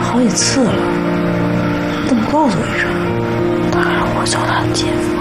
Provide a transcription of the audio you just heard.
好几次了，怎么不告诉我一声？他还让我找他姐夫。